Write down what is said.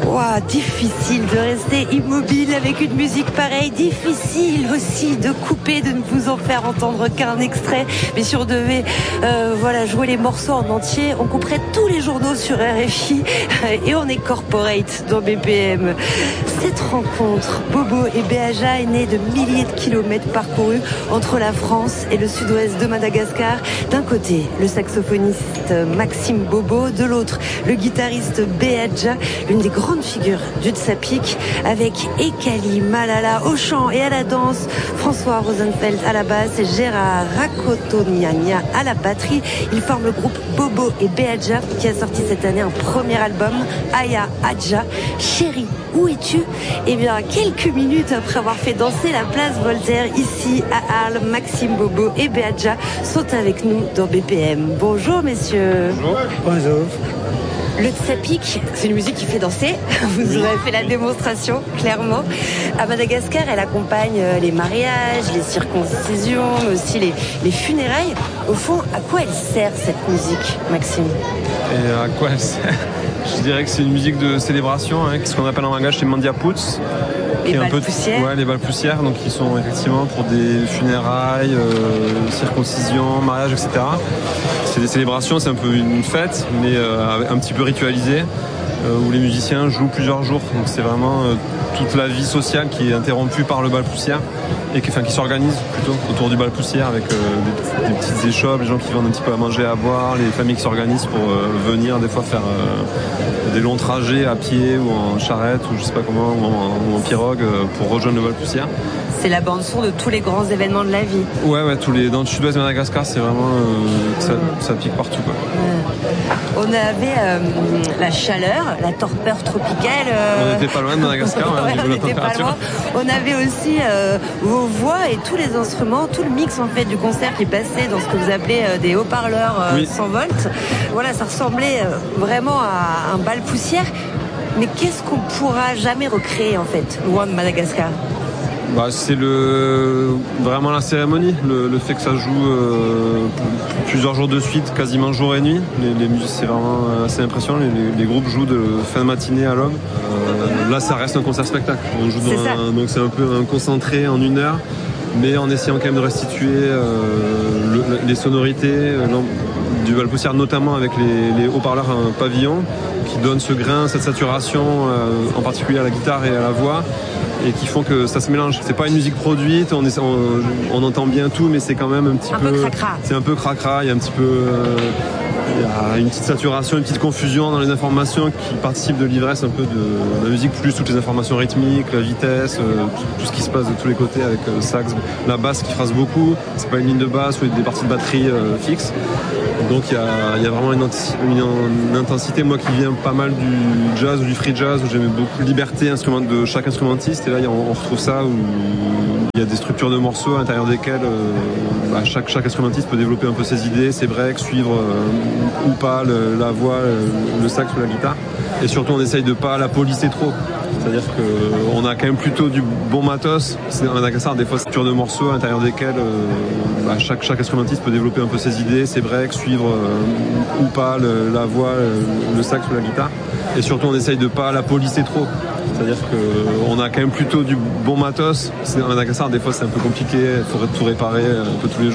Ouah, difficile de rester immobile avec une musique pareille, difficile aussi de couper, de ne vous en faire entendre qu'un extrait. Mais si on devait jouer les morceaux en entier, on couperait tous les journaux sur RFI et on est corporate dans BPM. Cette rencontre, Bobo et Beaja, est née de milliers de kilomètres parcourus entre la France et le sud-ouest de Madagascar. D'un côté, le saxophoniste Maxime Bobo, de l'autre, le guitariste Beaja, l'une des grandes figures du Tsapik, avec Ekali Malala au chant et à la danse, François Rosenfeld à la basse et Gérard Rakotoniania à la batterie. Ils forment le groupe Bobo et Beaja qui a sorti cette année un premier album, Aya Adja. Chérie, où es-tu? Eh bien, quelques minutes après avoir fait danser la place Voltaire ici à Arles, Maxime Bobo et Beaja sont avec nous dans BPM. Bonjour messieurs. Bonjour. Le Tsapik, c'est une musique qui fait danser. Vous en avez fait la démonstration, clairement. À Madagascar, elle accompagne les mariages, les circoncisions, mais aussi les funérailles. Au fond, à quoi elle sert cette musique, Maxime? Et à quoi elle sert? Je dirais que c'est une musique de célébration, ce qu'on appelle en langage les mandiaputs. Les balles poussières. Ouais, les balles poussières, donc qui sont effectivement pour des funérailles, circoncisions, mariages, etc. C'est des célébrations, c'est un peu une fête, mais un petit peu ritualisée, où les musiciens jouent plusieurs jours. Donc c'est vraiment toute la vie sociale qui est interrompue par le bal poussière et qui s'organise plutôt autour du bal poussière avec des petites échoppes, les gens qui vendent un petit peu à manger, à boire, les familles qui s'organisent pour venir des fois faire des longs trajets à pied ou en charrette ou je sais pas comment ou en pirogue pour rejoindre le bal poussière. C'est la bande son de tous les grands événements de la vie. Ouais, dans le sud-ouest de Madagascar, c'est vraiment ça pique partout, quoi. On avait la chaleur, la torpeur tropicale. On n'était pas loin de Madagascar, on n'était pas loin. On avait aussi vos voix et tous les instruments, tout le mix en fait du concert qui passait dans ce que vous appelez des haut-parleurs 100 volts. Voilà, ça ressemblait vraiment à un bal poussière. Mais qu'est-ce qu'on pourra jamais recréer en fait, loin de Madagascar? C'est vraiment la cérémonie, le fait que ça joue plusieurs jours de suite, quasiment jour et nuit. Les musiques, c'est vraiment assez impressionnant. Les groupes jouent de fin de matinée à l'aube. Là, ça reste un concert-spectacle. On joue donc c'est un peu un concentré en 1 heure, mais en essayant quand même de restituer les sonorités du bal poussière, notamment avec les haut-parleurs pavillon, qui donnent ce grain, cette saturation, en particulier à la guitare et à la voix, et qui font que ça se mélange. C'est pas une musique produite, on entend bien tout, mais c'est quand même un petit peu cracra. C'est un peu cracra, il y a un petit peu il y a une petite saturation, une petite confusion dans les informations qui participent de l'ivresse un peu de la musique, plus toutes les informations rythmiques, la vitesse, tout ce qui se passe de tous les côtés avec le sax, la basse qui phrase beaucoup, c'est pas une ligne de basse ou des parties de batterie fixes. Donc il y a vraiment une intensité, moi qui viens pas mal du jazz ou du free jazz, où j'aimais beaucoup la liberté de chaque instrumentiste, et là on retrouve ça où il y a des structures de morceaux à l'intérieur desquelles chaque instrumentiste peut développer un peu ses idées, ses breaks, suivre ou pas la voix, le sax ou la guitare. Et surtout on essaye de pas la polisser trop. C'est-à-dire qu'on a quand même plutôt du bon matos. En Madagascar, des fois, c'est structure de morceaux à l'intérieur desquels chaque instrumentiste peut développer un peu ses idées, ses breaks, suivre ou pas la voix, le sax ou la guitare. Et surtout on essaye de pas la polisser trop. C'est-à-dire qu'on a quand même plutôt du bon matos. En Madagascar, des fois, c'est un peu compliqué. Il faudrait tout réparer un peu tous les jours.